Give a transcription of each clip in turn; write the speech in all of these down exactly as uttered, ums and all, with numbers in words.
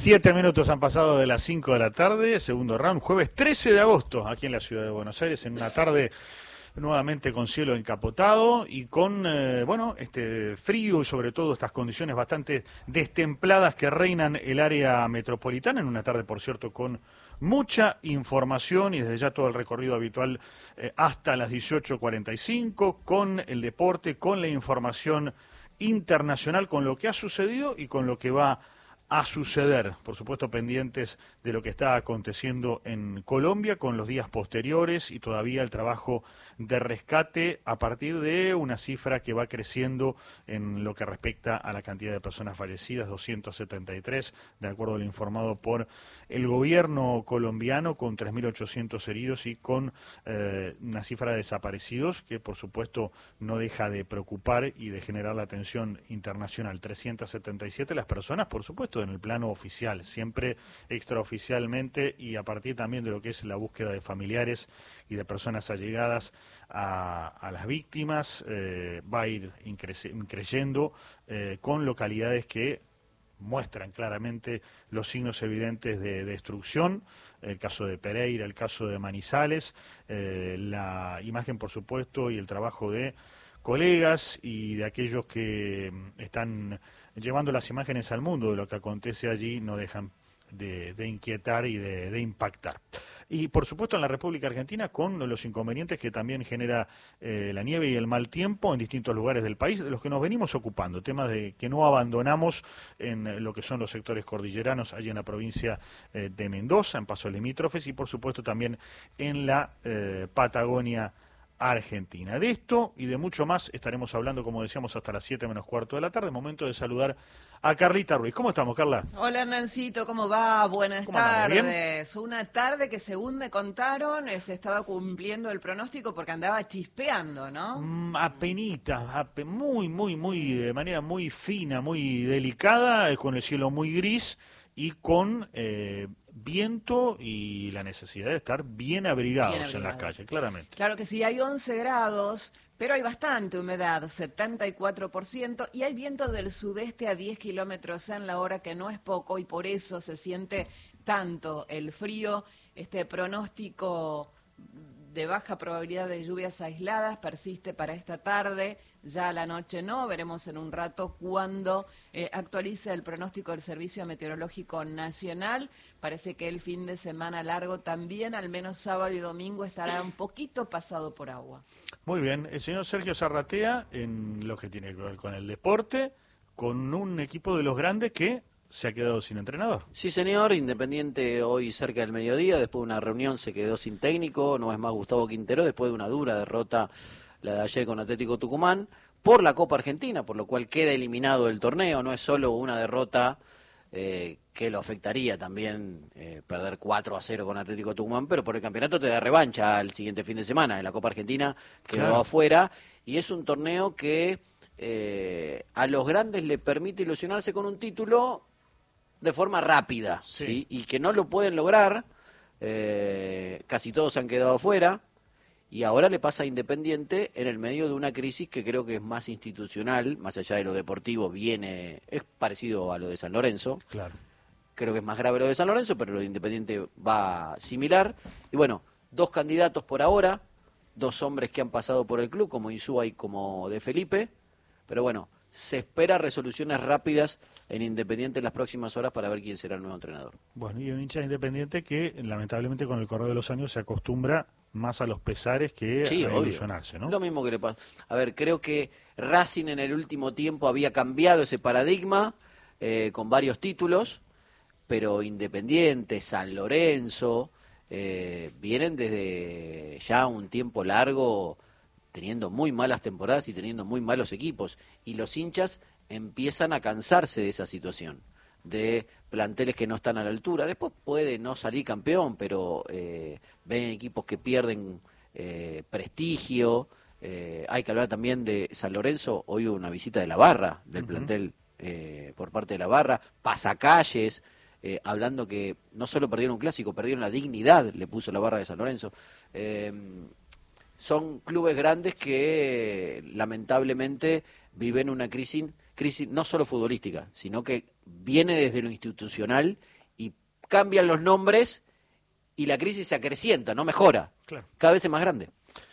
Siete minutos han pasado de las cinco de la tarde, segundo round, jueves trece de agosto, aquí en la ciudad de Buenos Aires, en una tarde nuevamente con cielo encapotado y con, eh, bueno, este frío y sobre todo estas condiciones bastante destempladas que reinan el área metropolitana, en una tarde, por cierto, con mucha información y desde ya todo el recorrido habitual eh, hasta las dieciocho cuarenta y cinco, con el deporte, con la información internacional, con lo que ha sucedido y con lo que va a suceder, por supuesto pendientes de lo que está aconteciendo en Colombia con los días posteriores y todavía el trabajo de rescate a partir de una cifra que va creciendo en lo que respecta a la cantidad de personas fallecidas, doscientos setenta y tres, de acuerdo a lo informado por el gobierno colombiano, con tres mil ochocientos heridos y con eh, una cifra de desaparecidos que por supuesto no deja de preocupar y de generar la atención internacional. trescientos setenta y siete las personas, por supuesto, en el plano oficial, siempre extraoficialmente y a partir también de lo que es la búsqueda de familiares y de personas allegadas a, a las víctimas, eh, va a ir creyendo eh, con localidades que muestran claramente los signos evidentes de destrucción, el caso de Pereira, el caso de Manizales, eh, la imagen, por supuesto, y el trabajo de colegas y de aquellos que están llevando las imágenes al mundo de lo que acontece allí no dejan de, de inquietar y de, de impactar. Y por supuesto en la República Argentina con los inconvenientes que también genera eh, la nieve y el mal tiempo en distintos lugares del país, de los que nos venimos ocupando, temas de que no abandonamos en lo que son los sectores cordilleranos, allí en la provincia eh, de Mendoza, en pasos limítrofes y por supuesto también en la eh, Patagonia Argentina. De esto y de mucho más estaremos hablando, como decíamos, hasta las siete menos cuarto de la tarde. Momento de saludar a Carlita Ruiz. ¿Cómo estamos, Carla? Hola, Hernancito, ¿cómo va? Buenas ¿Cómo andamos? tardes. Una tarde que, según me contaron, se estaba cumpliendo el pronóstico porque andaba chispeando, ¿no? Mm, apenita, ape, muy, muy, muy, de manera muy fina, muy delicada, con el cielo muy gris y con eh, viento y la necesidad de estar bien abrigados, bien abrigados en las calles, claramente. Claro que sí, hay once grados, pero hay bastante humedad, setenta y cuatro por ciento, y hay viento del sudeste a diez kilómetros en la hora, que no es poco, y por eso se siente tanto el frío. Este pronóstico de baja probabilidad de lluvias aisladas persiste para esta tarde, ya a la noche no, veremos en un rato cuando eh, actualice el pronóstico del Servicio Meteorológico Nacional. Parece que el fin de semana largo también, al menos sábado y domingo, estará un poquito pasado por agua. Muy bien, el señor Sergio Zarratea, en lo que tiene que ver con el deporte, con un equipo de los grandes que se ha quedado sin entrenador. Sí, señor, Independiente hoy cerca del mediodía, después de una reunión se quedó sin técnico, no es más Gustavo Quintero, después de una dura derrota la de ayer con Atlético Tucumán, por la Copa Argentina, por lo cual queda eliminado del torneo, no es solo una derrota eh, que lo afectaría también eh, perder cuatro a cero con Atlético Tucumán, pero por el campeonato te da revancha al siguiente fin de semana, en la Copa Argentina quedó claro. afuera, y es un torneo que eh, a los grandes le permite ilusionarse con un título de forma rápida, sí. ¿sí? Y que no lo pueden lograr, eh, casi todos han quedado afuera, y ahora le pasa a Independiente en el medio de una crisis que creo que es más institucional, más allá de lo deportivo, viene, es parecido a lo de San Lorenzo, claro. Creo que es más grave lo de San Lorenzo, pero lo de Independiente va similar, y bueno, dos candidatos por ahora, dos hombres que han pasado por el club, como Insúa y como De Felipe, pero bueno, se espera resoluciones rápidas en Independiente en las próximas horas para ver quién será el nuevo entrenador. Bueno, y un hincha de Independiente que lamentablemente con el correr de los años se acostumbra más a los pesares que sí, a obvio. ilusionarse, ¿no? Lo mismo que le pasa. A ver, creo que Racing en el último tiempo había cambiado ese paradigma eh, con varios títulos, pero Independiente, San Lorenzo, eh, vienen desde ya un tiempo largo teniendo muy malas temporadas y teniendo muy malos equipos, y los hinchas empiezan a cansarse de esa situación, de planteles que no están a la altura. Después puede no salir campeón, pero eh, ven equipos que pierden eh, prestigio. Eh, hay que hablar también de San Lorenzo. Hoy hubo una visita de la Barra, del uh-huh. plantel eh, por parte de la Barra, pasacalles, eh, hablando que no solo perdieron un clásico, perdieron la dignidad, le puso la Barra de San Lorenzo. Eh, son clubes grandes que lamentablemente viven una crisis crisis no solo futbolística, sino que viene desde lo institucional cambian los nombres y la crisis se acrecienta, no mejora. Claro. Cada vez es más grande.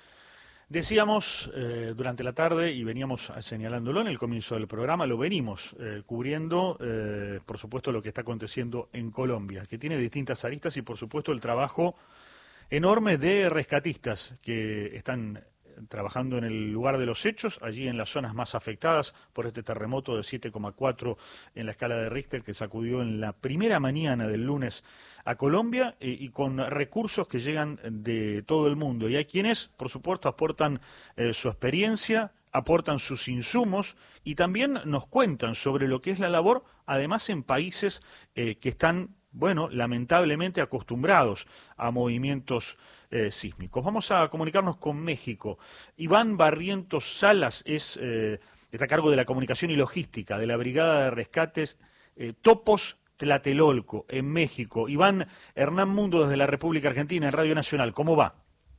Decíamos eh, durante la tarde, y veníamos señalándolo en el comienzo del programa, lo venimos eh, cubriendo, eh, por supuesto, lo que está aconteciendo en Colombia, que tiene distintas aristas y, por supuesto, el trabajo enorme de rescatistas que están trabajando en el lugar de los hechos, allí en las zonas más afectadas por este terremoto de siete coma cuatro en la escala de Richter que sacudió en la primera mañana del lunes a Colombia, eh, y con recursos que llegan de todo el mundo. Y hay quienes, por supuesto, aportan eh, su experiencia, aportan sus insumos y también nos cuentan sobre lo que es la labor, además en países eh, que están, bueno, lamentablemente acostumbrados a movimientos eh, sísmicos. Vamos a comunicarnos con México. Iván Barrientos Salas es, eh, está a cargo de la comunicación y logística de la Brigada de Rescates eh, Topos Tlatelolco, en México. Iván, Hernán Mundo desde la República Argentina, en Radio Nacional. ¿Cómo va?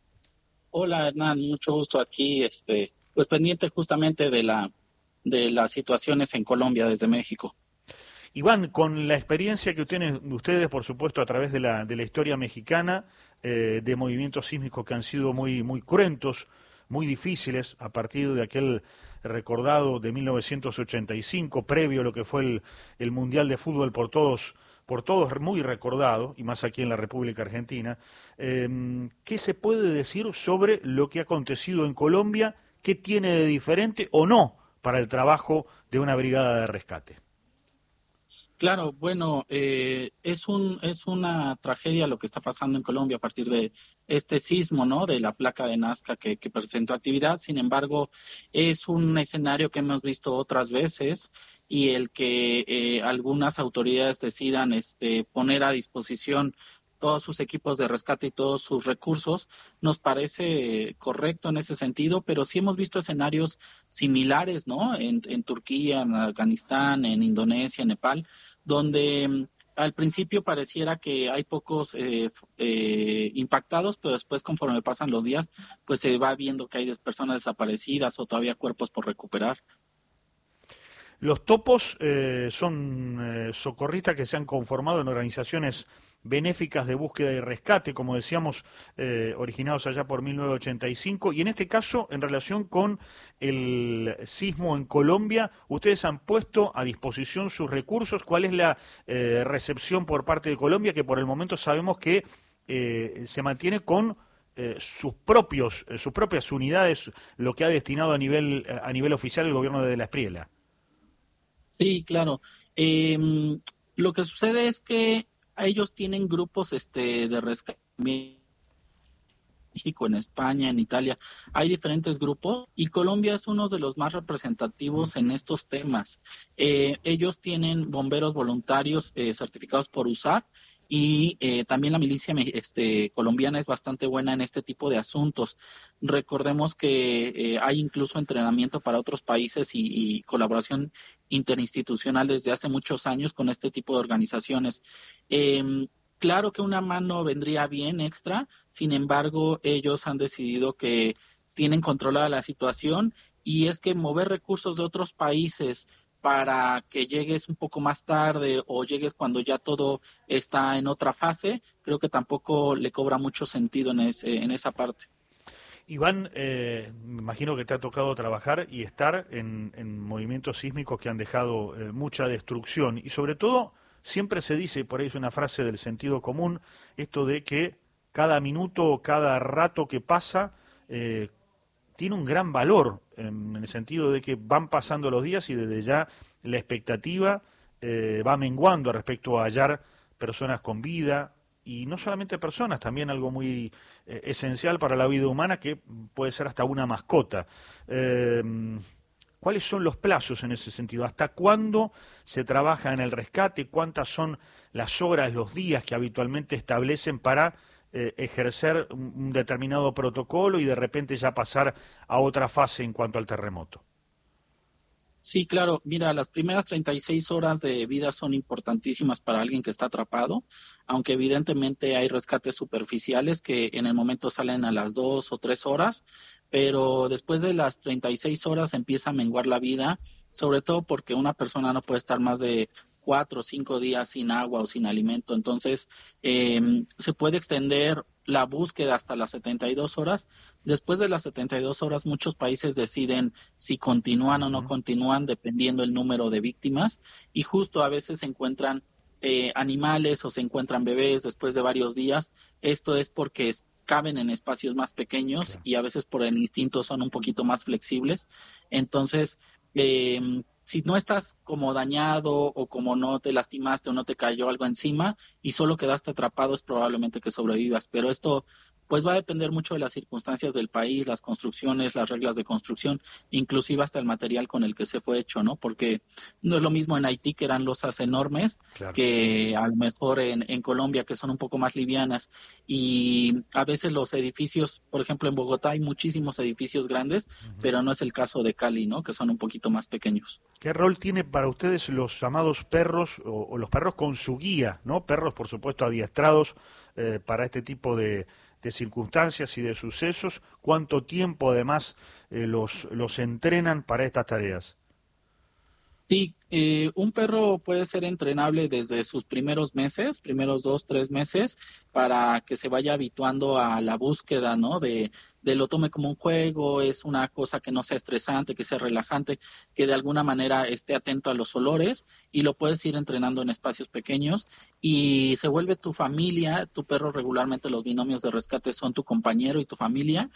Hola, Hernán, mucho gusto aquí, este, pues pendiente justamente de la de las situaciones en Colombia desde México. Iván, con la experiencia que tienen ustedes, por supuesto, a través de la, de la historia mexicana, eh, de movimientos sísmicos que han sido muy, muy cruentos, muy difíciles, a partir de aquel recordado de mil novecientos ochenta y cinco, previo a lo que fue el, el Mundial de Fútbol por todos, por todos muy recordado, y más aquí en la República Argentina. Eh, ¿Qué se puede decir sobre lo que ha acontecido en Colombia? ¿Qué tiene de diferente o no para el trabajo de una brigada de rescate? Claro, bueno, eh, es un es una tragedia lo que está pasando en Colombia a partir de este sismo, ¿no? De la placa de Nazca que, que presentó actividad. Sin embargo, es un escenario que hemos visto otras veces y el que eh, algunas autoridades decidan este poner a disposición todos sus equipos de rescate y todos sus recursos, nos parece correcto en ese sentido, pero sí hemos visto escenarios similares, ¿no? En, en Turquía, en Afganistán, en Indonesia, en Nepal, donde al principio pareciera que hay pocos eh, eh, impactados, pero después conforme pasan los días, pues se va viendo que hay personas desaparecidas o todavía cuerpos por recuperar. Los topos eh, son eh, socorristas que se han conformado en organizaciones benéficas de búsqueda y rescate, como decíamos, eh, originados allá por mil novecientos ochenta y cinco, y en este caso, en relación con el sismo en Colombia, ustedes han puesto a disposición sus recursos. ¿Cuál es la eh, recepción por parte de Colombia, que por el momento sabemos que eh, se mantiene con eh, sus propios, eh, sus propias unidades, lo que ha destinado a nivel, a nivel oficial el gobierno de la Espriella? Sí, claro. Eh, lo que sucede es que ellos tienen grupos este de rescate en México, en España, en Italia. Hay diferentes grupos y Colombia es uno de los más representativos en estos temas. Eh, ellos tienen bomberos voluntarios eh, certificados por U S A C y eh, también la milicia este, colombiana es bastante buena en este tipo de asuntos. Recordemos que eh, hay incluso entrenamiento para otros países y, y colaboración interinstitucional desde hace muchos años con este tipo de organizaciones. Eh, claro que una mano vendría bien extra, sin embargo, ellos han decidido que tienen controlada la situación y es que mover recursos de otros países para que llegues un poco más tarde o llegues cuando ya todo está en otra fase, creo que tampoco le cobra mucho sentido en, ese, en esa parte. Iván, eh, me imagino que te ha tocado trabajar y estar en, en movimientos sísmicos que han dejado eh, mucha destrucción y sobre todo siempre se dice, por ahí es una frase del sentido común, esto de que cada minuto, cada rato que pasa eh, tiene un gran valor en, en el sentido de que van pasando los días y desde ya la expectativa eh, va menguando respecto a hallar personas con vida. Y no solamente personas, también algo muy eh, esencial para la vida humana que puede ser hasta una mascota. Eh, ¿Cuáles son los plazos en ese sentido? ¿Hasta cuándo se trabaja en el rescate? ¿Cuántas son las horas, los días que habitualmente establecen para eh, ejercer un, un determinado protocolo y de repente ya pasar a otra fase en cuanto al terremoto? Sí, claro. Mira, las primeras treinta y seis horas de vida son importantísimas para alguien que está atrapado, aunque evidentemente hay rescates superficiales que en el momento salen a las dos o tres horas, pero después de las treinta y seis horas empieza a menguar la vida, sobre todo porque una persona no puede estar más de cuatro o cinco días sin agua o sin alimento. Entonces, eh, se puede extender la búsqueda hasta las setenta y dos horas. Después de las setenta y dos horas, muchos países deciden si continúan uh-huh. o no continúan, dependiendo el número de víctimas. Y justo a veces se encuentran eh, animales o se encuentran bebés después de varios días. Esto es porque es, caben en espacios más pequeños claro. y a veces por el instinto son un poquito más flexibles. Entonces, eh, si no estás como dañado o como no te lastimaste o no te cayó algo encima y solo quedaste atrapado, es probablemente que sobrevivas. Pero esto pues va a depender mucho de las circunstancias del país, las construcciones, las reglas de construcción, inclusive hasta el material con el que se fue hecho, ¿no? Porque no es lo mismo en Haití, que eran losas enormes, claro. que a lo mejor en, en Colombia, que son un poco más livianas. Y a veces los edificios, por ejemplo, en Bogotá hay muchísimos edificios grandes, uh-huh. pero no es el caso de Cali, ¿no? Que son un poquito más pequeños. ¿Qué rol tiene para ustedes los llamados perros o, o los perros con su guía, ¿no? Perros, por supuesto, adiestrados eh, para este tipo de de circunstancias y de sucesos? ¿Cuánto tiempo además eh, los, los entrenan para estas tareas? Sí, eh, un perro puede ser entrenable desde sus primeros meses, primeros dos, tres meses, para que se vaya habituando a la búsqueda, ¿no? De, de lo tome como un juego, es una cosa que no sea estresante, que sea relajante, que de alguna manera esté atento a los olores, y lo puedes ir entrenando en espacios pequeños y se vuelve tu familia. Tu perro, regularmente los binomios de rescate son tu compañero y tu familia,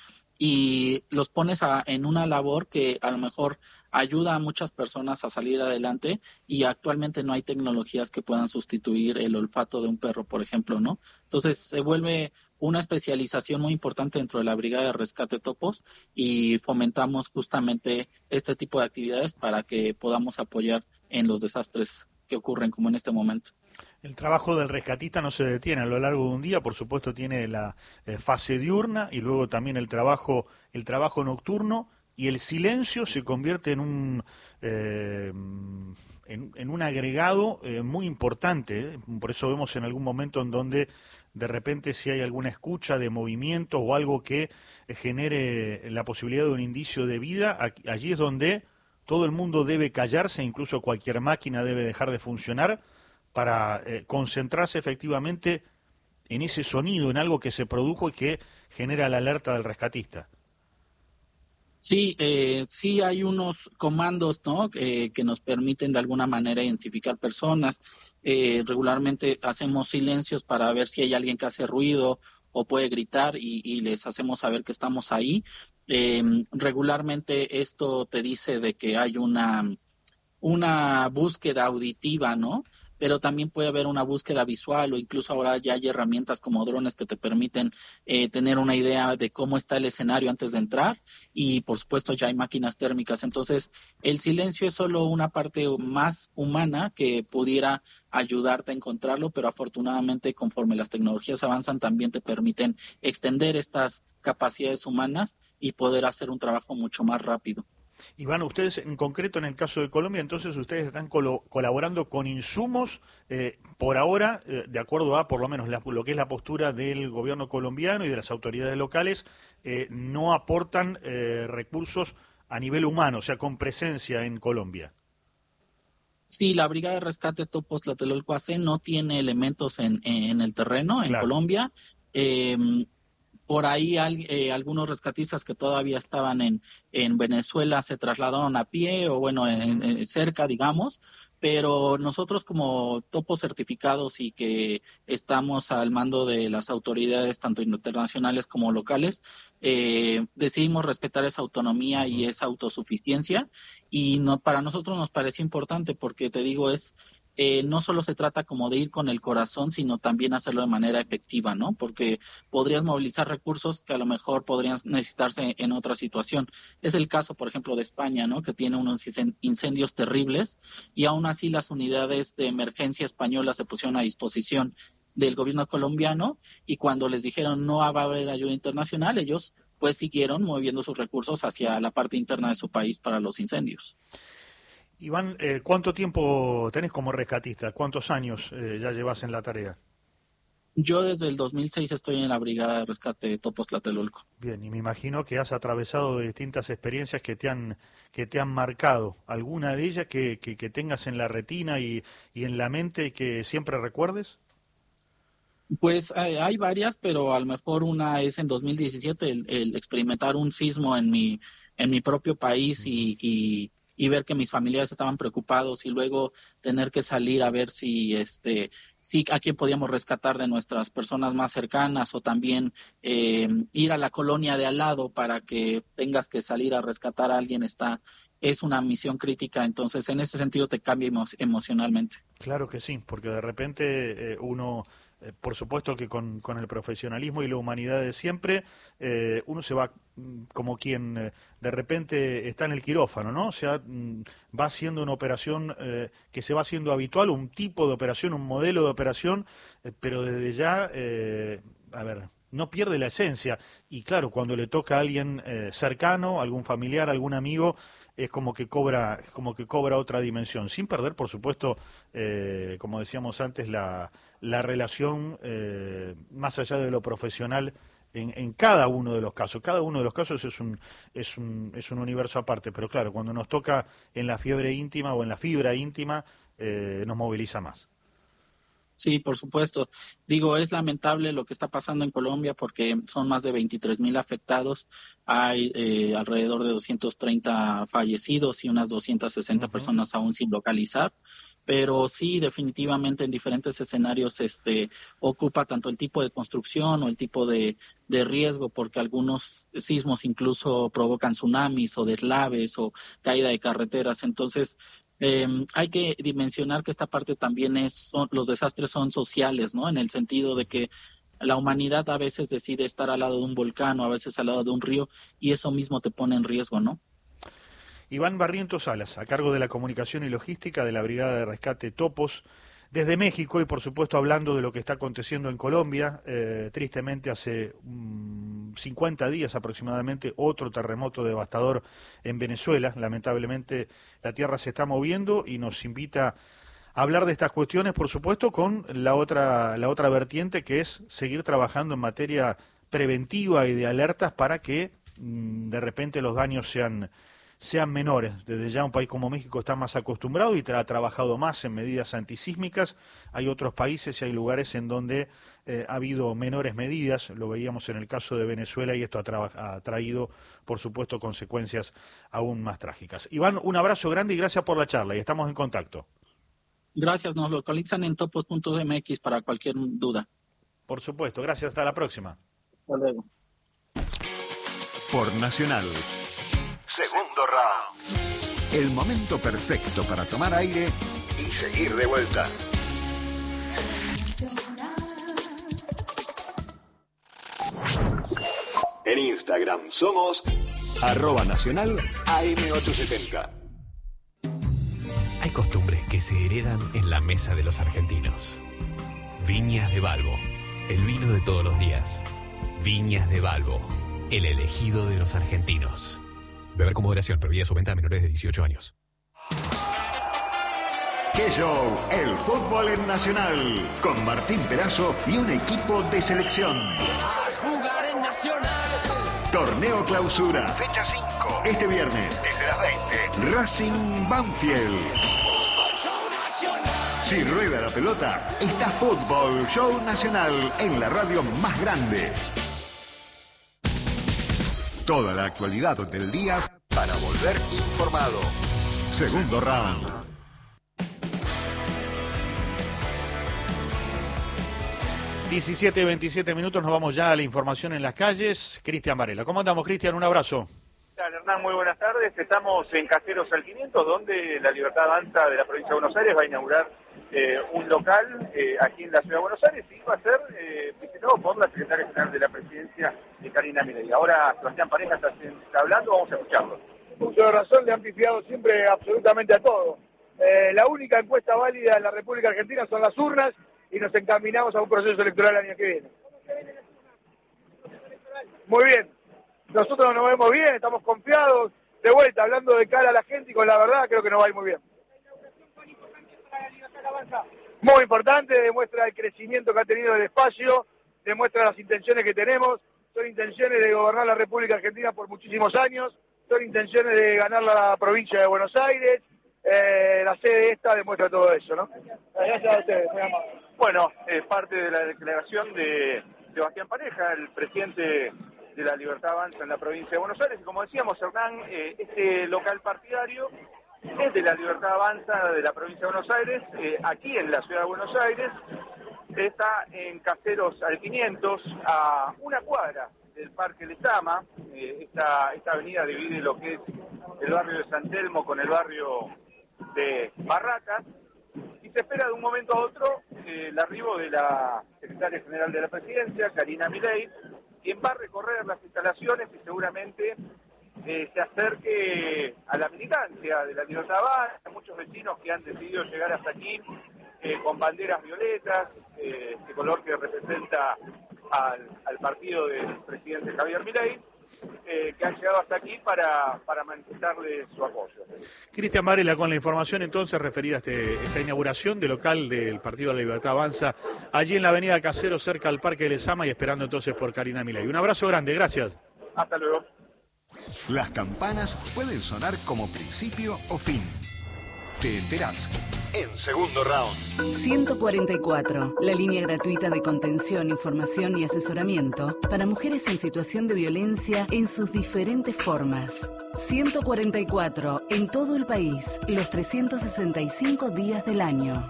y los pones a, en una labor que a lo mejor ayuda a muchas personas a salir adelante, y actualmente no hay tecnologías que puedan sustituir el olfato de un perro, por ejemplo, ¿no? Entonces se vuelve una especialización muy importante dentro de la Brigada de Rescate Topos, y fomentamos justamente este tipo de actividades para que podamos apoyar en los desastres que ocurren como en este momento. El trabajo del rescatista no se detiene a lo largo de un día, por supuesto tiene la eh, fase diurna y luego también el trabajo, el trabajo nocturno, y el silencio se convierte en un eh, en, en un agregado eh, muy importante, ¿eh? Por eso vemos en algún momento en donde de repente si hay alguna escucha de movimiento o algo que genere la posibilidad de un indicio de vida, allí es donde todo el mundo debe callarse, incluso cualquier máquina debe dejar de funcionar para eh, concentrarse efectivamente en ese sonido, en algo que se produjo y que genera la alerta del rescatista. Sí, eh, sí hay unos comandos, ¿no? Eh, que nos permiten de alguna manera identificar personas. Eh, regularmente hacemos silencios para ver si hay alguien que hace ruido o puede gritar, y, y les hacemos saber que estamos ahí. Eh, regularmente esto te dice de que hay una, una búsqueda auditiva, ¿no? Pero también puede haber una búsqueda visual, o incluso ahora ya hay herramientas como drones que te permiten eh, tener una idea de cómo está el escenario antes de entrar, y por supuesto ya hay máquinas térmicas. Entonces el silencio es solo una parte más humana que pudiera ayudarte a encontrarlo, pero afortunadamente conforme las tecnologías avanzan también te permiten extender estas capacidades humanas y poder hacer un trabajo mucho más rápido. Iván, ustedes en concreto en el caso de Colombia, entonces ustedes están colo colaborando con insumos, eh, por ahora, eh, de acuerdo a por lo menos la, lo que es la postura del gobierno colombiano y de las autoridades locales, eh, no aportan eh, recursos a nivel humano, o sea, con presencia en Colombia. Sí, la Brigada de Rescate Topos Tlatelolco A C no tiene elementos en, en el terreno, en claro. Colombia. Eh, Por ahí hay, eh, algunos rescatistas que todavía estaban en, en Venezuela se trasladaron a pie, o bueno, en, en, cerca, digamos, pero nosotros como topos certificados y que estamos al mando de las autoridades tanto internacionales como locales, eh, decidimos respetar esa autonomía y esa autosuficiencia, y no, para nosotros nos parece importante porque, te digo, es... Eh, no solo se trata como de ir con el corazón, sino también hacerlo de manera efectiva, ¿no? Porque podrías movilizar recursos que a lo mejor podrían necesitarse en otra situación. Es el caso, por ejemplo, de España, ¿no? Que tiene unos incendios terribles, y aún así las unidades de emergencia españolas se pusieron a disposición del gobierno colombiano, y cuando les dijeron no va a haber ayuda internacional, ellos pues siguieron moviendo sus recursos hacia la parte interna de su país para los incendios. Iván, eh, ¿cuánto tiempo tenés como rescatista? ¿Cuántos años eh, ya llevas en la tarea? Yo desde el dos mil seis estoy en la Brigada de Rescate de Topos Tlatelolco. Bien, y me imagino que has atravesado distintas experiencias que te han que te han marcado. ¿Alguna de ellas que, que, que tengas en la retina y, y en la mente y que siempre recuerdes? Pues hay, hay varias, pero a lo mejor una es en dos mil diecisiete, el, el experimentar un sismo en mi, en mi propio país y, y, y ver que mis familiares estaban preocupados y luego tener que salir a ver si este sí a quién podíamos rescatar de nuestras personas más cercanas, o también eh, ir a la colonia de al lado para que tengas que salir a rescatar a alguien, está es una misión crítica. Entonces en ese sentido te cambia emo emocionalmente. Claro que sí, porque de repente eh, uno, eh, por supuesto que con, con el profesionalismo y la humanidad de siempre, eh, uno se va mm, como quien eh, de repente está en el quirófano, ¿no? O sea, mm, va haciendo una operación eh, que se va haciendo habitual, un tipo de operación, un modelo de operación, eh, pero desde ya, eh, a ver, no pierde la esencia. Y claro, cuando le toca a alguien eh, cercano, algún familiar, algún amigo, es como que cobra, es como que cobra otra dimensión, sin perder, por supuesto, eh, como decíamos antes, la, la relación eh, más allá de lo profesional en, en cada uno de los casos. Cada uno de los casos es un, es un, es un universo aparte, pero claro, cuando nos toca en la fiebre íntima o en la fibra íntima, eh, nos moviliza más. Sí, por supuesto. Digo, es lamentable lo que está pasando en Colombia porque son más de veintitrés mil afectados, hay eh, alrededor de doscientos treinta fallecidos y unas doscientas sesenta uh-huh. personas aún sin localizar, pero sí, definitivamente en diferentes escenarios este ocupa tanto el tipo de construcción o el tipo de, de riesgo, porque algunos sismos incluso provocan tsunamis o deslaves o caída de carreteras. Entonces, Eh, hay que dimensionar que esta parte también es, son, los desastres son sociales, ¿no? En el sentido de que la humanidad a veces decide estar al lado de un volcán o a veces al lado de un río y eso mismo te pone en riesgo, ¿no? Iván Barrientos Salas, a cargo de la comunicación y logística de la Brigada de Rescate Topos, desde México y por supuesto hablando de lo que está aconteciendo en Colombia. Eh, tristemente hace um, cincuenta días aproximadamente otro terremoto devastador en Venezuela. Lamentablemente la tierra se está moviendo y nos invita a hablar de estas cuestiones, por supuesto, con la otra, la otra vertiente, que es seguir trabajando en materia preventiva y de alertas para que um, de repente los daños sean sean menores. Desde ya un país como México está más acostumbrado y tra ha trabajado más en medidas antisísmicas. Hay otros países y hay lugares en donde eh, ha habido menores medidas, lo veíamos en el caso de Venezuela, y esto ha, ha traído, por supuesto, consecuencias aún más trágicas. Iván, un abrazo grande y gracias por la charla, y estamos en contacto. Gracias, nos localizan en topos punto m x para cualquier duda. Por supuesto, gracias, hasta la próxima. Hasta luego. Por Nacional. Segundo round. El momento perfecto para tomar aire y seguir de vuelta. En Instagram somos arroba nacional A M ochocientos setenta. Hay costumbres que se heredan en la mesa de los argentinos. Viñas de Balbo, el vino de todos los días. Viñas de Balbo, el elegido de los argentinos. Beber con moderación, prohibida su venta a menores de dieciocho años. ¡Qué show! El fútbol en Nacional, con Martín Perazo y un equipo de selección. A jugar en Nacional. Torneo Clausura, fecha cinco, este viernes, desde las veinte. Racing Banfield. Show Nacional. Si rueda la pelota, está Fútbol Show Nacional en la radio más grande. Toda la actualidad del día para volver informado. Segundo round. diecisiete, veintisiete minutos, nos vamos ya a la información en las calles. Cristian Varela. ¿Cómo andamos, Cristian? Un abrazo. Hernán, muy buenas tardes. Estamos en Caseros al quinientos, donde la Libertad Avanza de la provincia de Buenos Aires va a inaugurar eh, un local eh, aquí en la ciudad de Buenos Aires y va a ser eh, visitado por la secretaria general de la presidencia, eh, Karina Milei. Ahora Sebastián Pareja está, está hablando, vamos a escucharlo. Mucho de razón, le han pifiado siempre absolutamente a todo. Eh, la única encuesta válida en la República Argentina son las urnas y nos encaminamos a un proceso electoral el año que viene. Muy bien. Nosotros nos vemos bien, estamos confiados, de vuelta, hablando de cara a la gente y con la verdad, creo que nos va a ir muy bien. muy importante, demuestra el crecimiento que ha tenido el espacio, demuestra las intenciones que tenemos, son intenciones de gobernar la República Argentina por muchísimos años, son intenciones de ganar la provincia de Buenos Aires, eh, la sede esta demuestra todo eso, ¿no? Gracias a ustedes, muy amable. Bueno, es parte de la declaración de Sebastián Pareja, el presidente de la Libertad Avanza en la provincia de Buenos Aires, y como decíamos, Hernán, eh, este local partidario es de la Libertad Avanza de la provincia de Buenos Aires, eh, aquí en la ciudad de Buenos Aires, está en Caseros al quinientos, a una cuadra del Parque Lezama. Eh, esta, esta avenida divide lo que es el barrio de San Telmo con el barrio de Barracas, y se espera de un momento a otro eh, el arribo de la secretaria general de la presidencia, Karina Milei, quien va a recorrer las instalaciones y seguramente eh, se acerque a la militancia de la Libertad Avanza, muchos vecinos que han decidido llegar hasta aquí eh, con banderas violetas, eh, este color que representa al, al partido del presidente Javier Milei, eh, que han llegado hasta aquí para, para manifestarle su apoyo. Cristian Varela con la información entonces referida a este, esta inauguración del local del Partido de la Libertad Avanza, allí en la avenida Caseros, cerca del Parque de Lezama, y esperando entonces por Karina Milei. Un abrazo grande, gracias. Hasta luego. Las campanas pueden sonar como principio o fin. Te enterás en Segundo Round. ciento cuarenta y cuatro, la línea gratuita de contención, información y asesoramiento para mujeres en situación de violencia en sus diferentes formas. ciento cuarenta y cuatro, en todo el país, los trescientos sesenta y cinco días del año.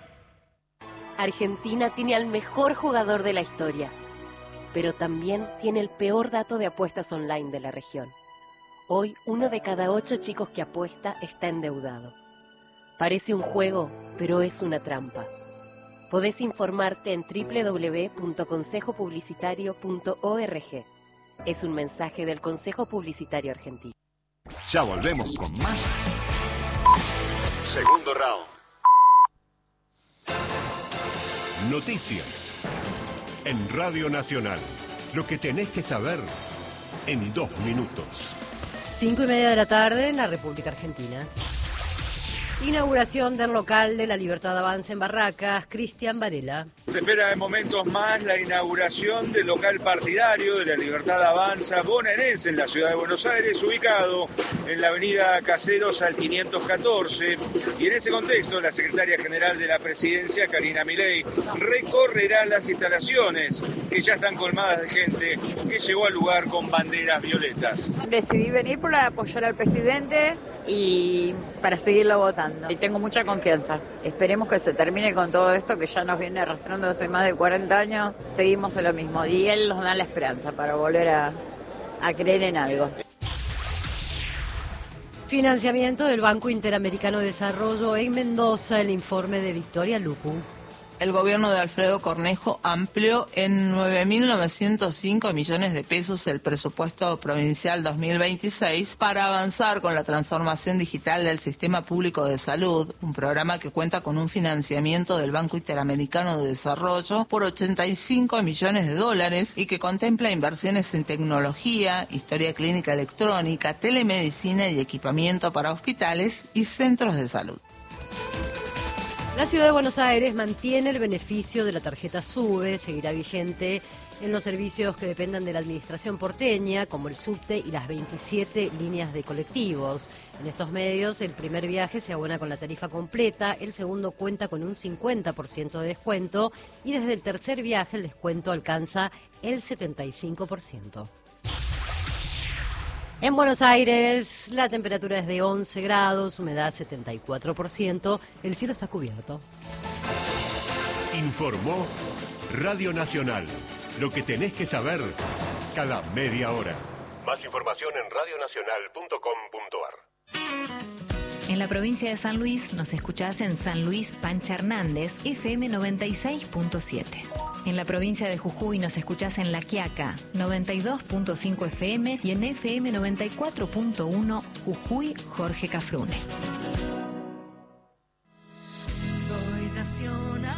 Argentina tiene al mejor jugador de la historia, pero también tiene el peor dato de apuestas online de la región. Hoy, uno de cada ocho chicos que apuesta está endeudado. Parece un juego, pero es una trampa. Podés informarte en doble u doble u doble u punto consejo publicitario punto org. Es un mensaje del Consejo Publicitario Argentino. Ya volvemos con más Segundo Round. Noticias en Radio Nacional. Lo que tenés que saber en dos minutos. Cinco y media de la tarde en la República Argentina. Inauguración del local de la Libertad Avanza en Barracas, Cristian Varela. Se espera en momentos más la inauguración del local partidario de la Libertad Avanza bonaerense en la ciudad de Buenos Aires, ubicado en la avenida Caseros al quinientos catorce. Y en ese contexto, la secretaria general de la presidencia, Karina Milei, recorrerá las instalaciones que ya están colmadas de gente que llegó al lugar con banderas violetas. Decidí venir para apoyar al presidente y para seguirlo votando. Y tengo mucha confianza. Esperemos que se termine con todo esto que ya nos viene arrastrando hace más de cuarenta años. Seguimos en lo mismo y él nos da la esperanza para volver a, a creer en algo. Financiamiento del Banco Interamericano de Desarrollo en Mendoza, el informe de Victoria Lupu. El gobierno de Alfredo Cornejo amplió en nueve mil novecientos cinco millones de pesos el presupuesto provincial dos mil veintiséis para avanzar con la transformación digital del sistema público de salud, un programa que cuenta con un financiamiento del Banco Interamericano de Desarrollo por ochenta y cinco millones de dólares y que contempla inversiones en tecnología, historia clínica electrónica, telemedicina y equipamiento para hospitales y centros de salud. La Ciudad de Buenos Aires mantiene el beneficio de la tarjeta SUBE, seguirá vigente en los servicios que dependan de la administración porteña, como el subte y las veintisiete líneas de colectivos. En estos medios, el primer viaje se abona con la tarifa completa, el segundo cuenta con un cincuenta por ciento de descuento y desde el tercer viaje el descuento alcanza el setenta y cinco por ciento. En Buenos Aires, la temperatura es de once grados, humedad setenta y cuatro por ciento, el cielo está cubierto. Informó Radio Nacional. Lo que tenés que saber cada media hora. Más información en radio nacional punto com punto ar. En la provincia de San Luis nos escuchás en San Luis Pancha Hernández, F M noventa y seis punto siete. En la provincia de Jujuy nos escuchás en La Quiaca, noventa y dos punto cinco F M y en F M noventa y cuatro punto uno Jujuy Jorge Cafrune. Soy nacional.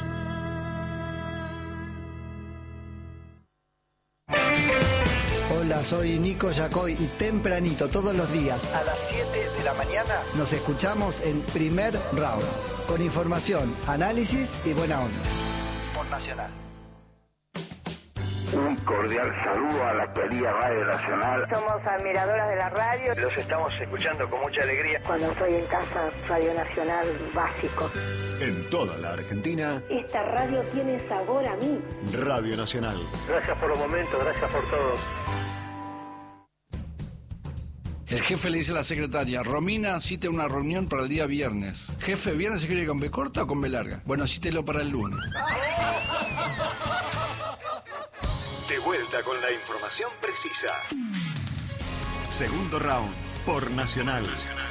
Hola, soy Nico Yacoy y tempranito todos los días a las siete de la mañana nos escuchamos en Primer Round con información, análisis y buena onda. Por Nacional. Un cordial saludo a la querida Radio Nacional. Somos admiradoras de la radio. Los estamos escuchando con mucha alegría. Cuando estoy en casa, Radio Nacional básico. En toda la Argentina, Esta radio tiene sabor a mí. Radio Nacional. Gracias por los momentos, gracias por todo. El jefe le dice a la secretaria, Romina, cite una reunión para el día viernes. Jefe, ¿viernes se quiere con B corta o con B larga? Bueno, cítelo para el lunes. De vuelta con la información precisa. Segundo round por Nacional.